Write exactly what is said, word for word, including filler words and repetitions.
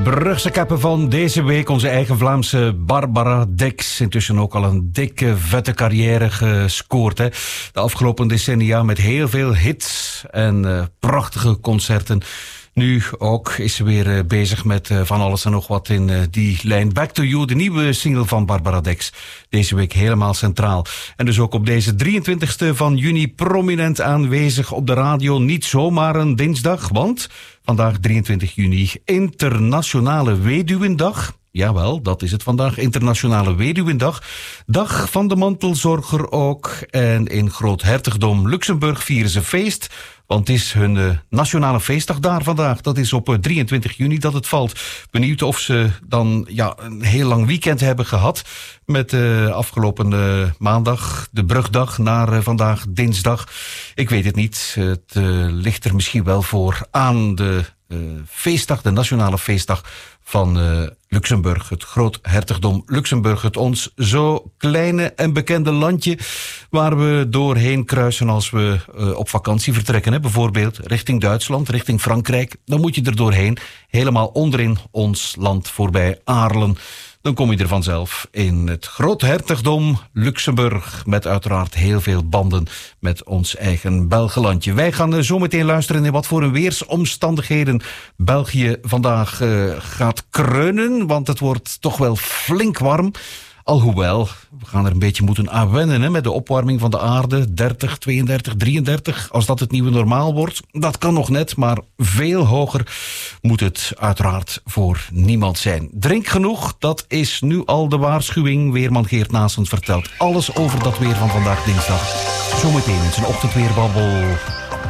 Brugse kappen van deze week. Onze eigen Vlaamse Barbara Dex. Intussen ook al een dikke, vette carrière gescoord. Hè. De afgelopen decennia met heel veel hits en uh, prachtige concerten. Nu ook is ze weer uh, bezig met uh, van alles en nog wat in uh, die lijn. Back to You, de nieuwe single van Barbara Dex. Deze week helemaal centraal. En dus ook op deze drieëntwintigste van juni prominent aanwezig op de radio. Niet zomaar een dinsdag, want vandaag drieëntwintig juni, Internationale Weduwendag. Jawel, dat is het vandaag, Internationale Weduwendag. Dag van de mantelzorger ook. En in Groot-Hertogdom Luxemburg vieren ze feest. Want het is hun uh, nationale feestdag daar vandaag. Dat is op uh, drieëntwintig juni dat het valt. Benieuwd of ze dan ja, een heel lang weekend hebben gehad. Met uh, afgelopen uh, maandag, de brugdag, naar uh, vandaag dinsdag. Ik weet het niet. Het uh, ligt er misschien wel voor aan de uh, feestdag, de nationale feestdag van uh, Luxemburg. Het Groot-Hertogdom Luxemburg. Het ons zo kleine en bekende landje waar we doorheen kruisen als we uh, op vakantie vertrekken. Hè? Bijvoorbeeld richting Duitsland, richting Frankrijk. Dan moet je er doorheen. Helemaal onderin ons land voorbij Aarlen. Dan kom je er vanzelf in het Groot-Hertogdom Luxemburg. Met uiteraard heel veel banden met ons eigen Belgelandje. Wij gaan zo meteen luisteren in wat voor een weersomstandigheden België vandaag uh, gaat kreunen. Want het wordt toch wel flink warm. Alhoewel, we gaan er een beetje moeten aan wennen hè, met de opwarming van de aarde. dertig, tweeëndertig, drieëndertig. Als dat het nieuwe normaal wordt, dat kan nog net. Maar veel hoger moet het uiteraard voor niemand zijn. Drink genoeg, dat is nu al de waarschuwing. Weerman Geert Naessens vertelt alles over dat weer van vandaag dinsdag. Zometeen in zijn ochtendweerbabbel.